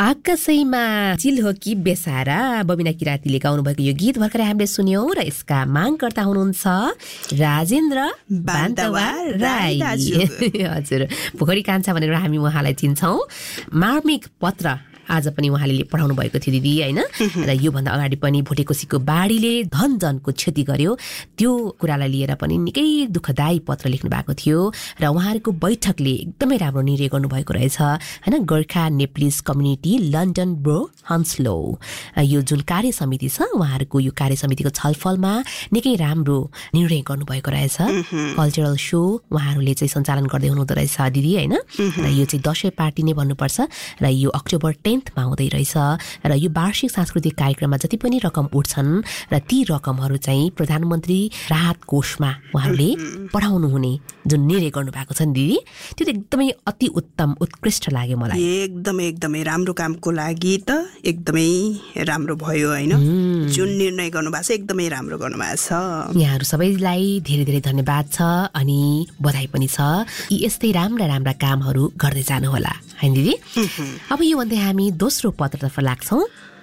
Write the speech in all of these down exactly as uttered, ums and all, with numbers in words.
आकाशैमा चिल हो कि बेसारा बबिना किरातीले गाउनु भएको यो गीत भर्खरै हामीले सुन्यौं र यसका मागकर्ता हुनुहुन्छ राजेन्द्र बान्तवा राई। हजुर, पोखरी कान्छा भनेर हामी उहाँलाई चिन्छौं। मार्मिक पत्र आज पनि उहाँले पढाउनु भएको थियो दिदी, हैन? र योभन्दा अगाडि पनि भोटेकोसीको बाढीले धन जनको क्षति गर्यो, त्यो कुरालाई लिएर पनि निकै दुःखदायी पत्र लेख्नु भएको थियो र उहाँहरूको बैठकले एकदमै राम्रो निर्णय गर्नुभएको रहेछ, हैन? Gorkha Nepalese community London bro हन्सलो, यो जुन कार्य समिति छ उहाँहरूको यो कार्य समितिको छलफलमा निकै राम्रो निर्णय गर्नुभएको रहेछ। कल्चरल सो उहाँहरूले चाहिँ सञ्चालन गर्दै हुनुहुँदो रहेछ दिदी, हैन? र यो चाहिँ दशैं पार्टी नै भन्नुपर्छ र यो अक्टोबर टेन्थमा हुँदै रहेछ र यो वार्षिक सांस्कृतिक कार्यक्रममा जति पनि रकम उठ्छन् र ती रकमहरू चाहिँ प्रधानमन्त्री राहत कोषमा उहाँहरूले पठाउनु हुने जुन निर्णय गर्नु भएको छ नि दिदी, त्यो त एकदमै अति उत्तम उत्कृष्ट लाग्यो मलाई। एकदमै एकदमै राम्रो कामको लागि त एकदमै राम्रो भयो, हैन? जुन निर्णय गर्नुभएको छ एकदमै राम्रो गर्नुभएको छ। यहाँहरू सबैलाई धेरै धेरै धन्यवाद छ अनि बधाई पनि छ। यी यस्तै राम्रा राम्रा कामहरू गर्दै जानु होला, हैन दिदी? अब यो भन्दै हामी दोस्रो पत्रतर्फ लाग्छौं।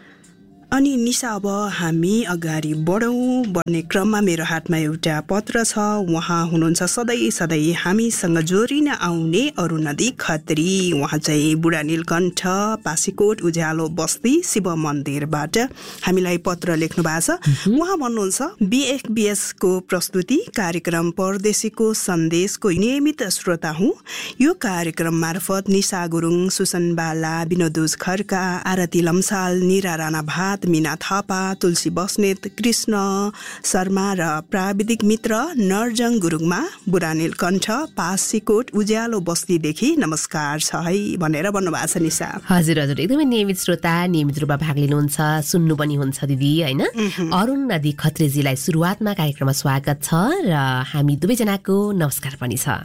अनि निशा, अब हामी अगाडि बढौँ। बढ्ने क्रममा मेरो हातमा एउटा पत्र छ। उहाँ हुनुहुन्छ सधैँ सधैँ हामीसँग जोडिन आउने अरुणदी खत्री। उहाँ चाहिँ बुढा नीलकण्ठ पासीकोट उज्यालो बस्ती शिव मन्दिरबाट हामीलाई पत्र लेख्नु भएको छ। उहाँ भन्नुहुन्छ बिएफबिएसको प्रस्तुति कार्यक्रम परदेशीको सन्देशको नियमित श्रोता हुँ। यो कार्यक्रम मार्फत निशा गुरुङ, सुसन बाला, विनोदुज खड्का, आरती लम्साल, निरा राणा भात, मीना थापा, तुलसी बस्नेत, कृष्ण शर्मा र प्राविधिक मित्र नरजङ गुरुङमा बुढा नीलकण्ठ पासीकोट उज्यालो बस्तीदेखि नमस्कार छ है भनेर भन्नुभएको छ निशा। हजुर हजुर, एकदमै नियमित श्रोता, नियमित रूपमा भाग लिनुहुन्छ, सुन्नु पनि हुन्छ दिदी, हैन? अरुण नदी खत्रीजीलाई सुरुवातमा कार्यक्रममा स्वागत छ र हामी दुवैजनाको नमस्कार पनि छ।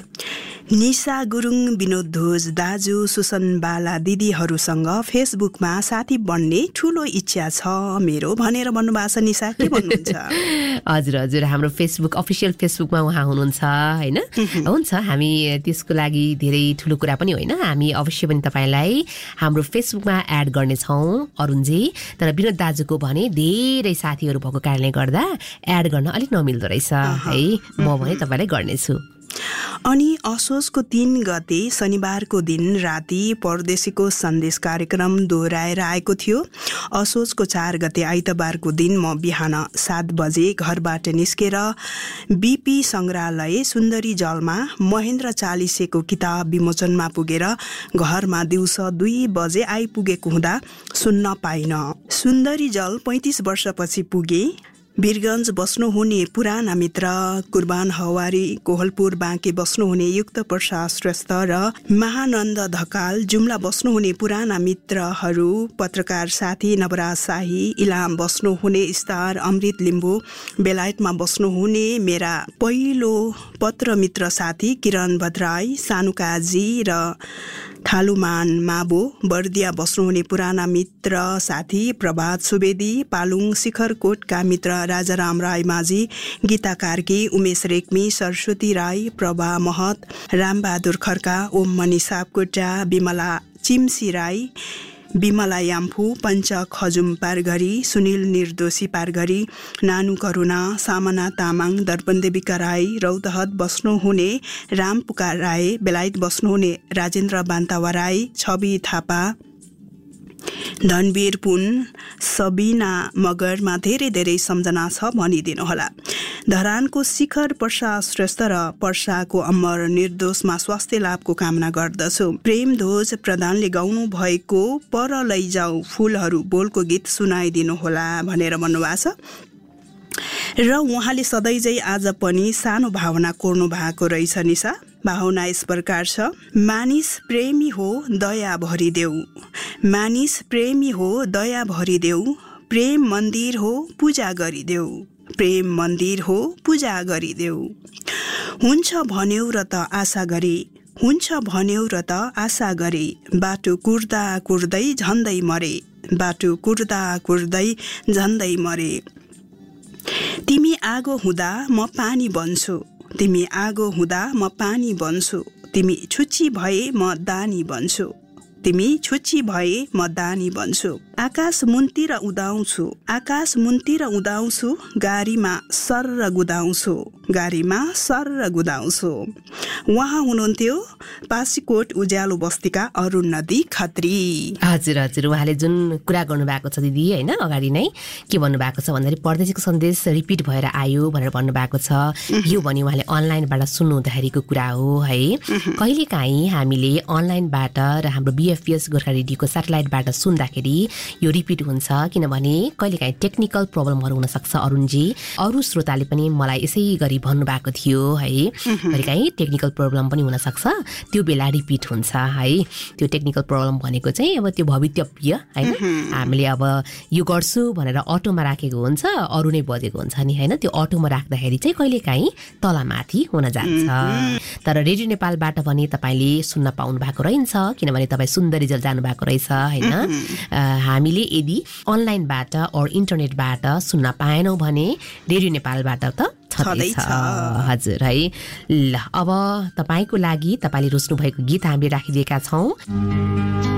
निशा गुरुङ, विनोद ध्वज दाजु, सुसन बाला दिदीहरूसँग फेसबुकमा साथी बन्ने ठुलो इच्छा छ मेरो भनेर भन्नुभएको छ निशा। के भन्नुहुन्छ? हजुर हजुर, हाम्रो फेसबुक अफिसियल फेसबुकमा उहाँ हुनुहुन्छ, हैन? हुन्छ, हामी त्यसको लागि धेरै ठुलो कुरा पनि होइन, हामी अवश्य पनि तपाईँलाई हाम्रो फेसबुकमा एड गर्नेछौँ अरुणजी। तर विनोद दाजुको भने धेरै साथीहरू भएको कारणले गर्दा एड गर्न अलिक नमिल्दो रहेछ है, म भने तपाईँलाई गर्नेछु। अनि असोजको तीन गते शनिबारको दिन राति परदेशीको सन्देश कार्यक्रम दोहोऱ्याएर आएको थियो। असोजको चार गते आइतबारको दिन म बिहान सात बजे घरबाट निस्केर बीपी सङ्ग्रहालय सुन्दरी जलमा महेन्द्र चालिसेको किताब विमोचनमा पुगेर घरमा दिउँसो दुई बजे आइपुगेको हुँदा सुन्न पाइन। सुन्दरी जल पैँतिस वर्षपछि पुगे। वीरगञ्ज बस्नुहुने पुराना मित्र कुर्बान हवारी, कोहलपुर बाँके बस्नुहुने युक्त प्रसाद श्रेष्ठ र महानन्द ढकाल, जुम्ला बस्नुहुने पुराना मित्रहरू पत्रकार साथी नवराज शाही, इलाम बस्नुहुने स्टार अमृत लिम्बू, बेलायतमा बस्नुहुने मेरा पहिलो पत्र मित्र साथी किरण भद्राई, सानुकाजी र थालुमान माबो, बर्दिया बस्नुहुने पुराना मित्र साथी प्रभात सुवेदी, पालुङ शिखरकोटका मित्र राजाराम राई माझी, गीता कार्की, उमेश रेग्मी, सरस्वती राई, प्रभा महत, रामबहादुर खड्का, ओम मणि सापकोटा, विमला चिम्सी राई, विमला याम्फू, पञ्च खजुम पारघरी, सुनिल निर्दोषी पारघरी, नानु करुणा, सामना तामाङ, दर्पणदेविका राई, रौतहट बस्नुहुने राम पुकार राई, बेलायत बस्नुहुने राजेन्द्र बान्तावा राई, छवि थापा, धनवीर पुन, सबिना मगरमा धेरै धेरै सम्झना छ भनिदिनुहोला। धरानको शिखर प्रसाद श्रेष्ठ र पर्साको अमर निर्दोषमा स्वास्थ्य लाभको कामना गर्दछु। प्रेम ध्वज प्रधानले गाउनु भएको पर लैजाऊ फुलहरू बोलको गीत सुनाइदिनुहोला भनेर भन्नुभएको छ। र उहाँले सधैँझै आज पनि सानो भावना कोर्नु भएको रहेछ निशा। भावना यस प्रकार छ। मानिस प्रेमी हो दया भरिदेऊ, मानिस प्रेमी हो दया भरिदेऊ, प्रेम मन्दिर हो पूजा गरिदेऊ, प्रेम मन्दिर हो पूजा गरिदेऊ। हुन्छ भन्यौ र त आशा गरे, हुन्छ भन्यौ र त आशा गरे, बाटो कुर्दा कुर्दै झन्दै मरे, बाटो कुर्दा कुर्दै झन्दै मरे। तिमी आगो हुँदा म पानी बन्छु, तिमी आगो हुँदा म पानी बन्छु, तिमी छुच्ची भए म दानी बन्छु, तिमी छुच्ची भए म दानी बन्छु। आकाश मुन्तिर उदाउँछु, आकाश मुन्तिर उदाउँछु, गाडीमा सर्र गुदाउँछु, गाडीमा सर्र गुदाउँछु। उहाँ हुनुहुन्थ्यो पासीकोट उज्यालो बस्तीका अरुण नदी खत्री। हजुर हजुर, उहाँले जुन कुरा गर्नुभएको छ दिदी होइन, अगाडि नै के भन्नुभएको छ भन्दाखेरि परदेशीको सन्देश रिपिट भएर आयो भनेर भन्नुभएको छ। यो भने उहाँले अनलाइनबाट सुन्नु हुँदाखेरिको कुरा हो है। कहिलेकाहीँ हामीले अनलाइनबाट र हाम्रो बिएफपिएस गोर्खा रेडियोको सेटेलाइटबाट सुन्दाखेरि यो रिपिट हुन्छ, किनभने कहिलेकाहीँ टेक्निकल प्रब्लमहरू हुनसक्छ। अरुणजी, अरू श्रोताले पनि मलाई यसै गरी भन्नुभएको थियो है, कहिलेकाहीँ टेक्निकल प्रब्लम पनि हुनसक्छ, त्यो बेला रिपिट हुन्छ है। त्यो टेक्निकल प्रब्लम भनेको चाहिँ अब त्यो भवितव्य होइन, हामीले अब यो गर्छु भनेर अटोमा राखेको हुन्छ, अरू नै बजेको हुन्छ नि होइन, त्यो अटोमा राख्दाखेरि चाहिँ कहिलेकाहीँ तलमाथि हुन जान्छ। तर रेडियो नेपालबाट भने तपाईँले सुन्न पाउनु भएको रहेछ, किनभने तपाईँ सुन्दरी जल जानुभएको रहेछ होइन। हामीले यदि अनलाइनबाट अर इन्टरनेटबाट सुन्न पाएनौँ भने रेडियो नेपालबाट त छँदैछ। हजुर है। ल अब तपाईँको लागि तपाईँले रोज्नु भएको गीत हामीले राखिदिएका छौँ।